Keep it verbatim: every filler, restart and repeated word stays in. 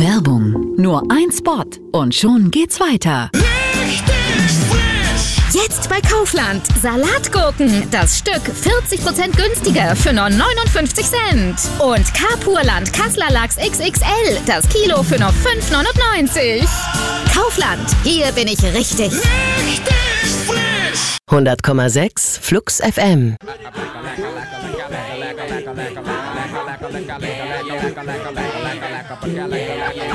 Werbung. Nur ein Spot und schon geht's weiter. Jetzt bei Kaufland. Salatgurken. Das Stück vierzig Prozent günstiger für nur neunundfünfzig Cent. Und Carpurland Kassler Lachs X X L. Das Kilo für nur fünf neunundneunzig. Kaufland. Hier bin ich richtig. Richtig frisch. hundert Komma sechs Flux F M.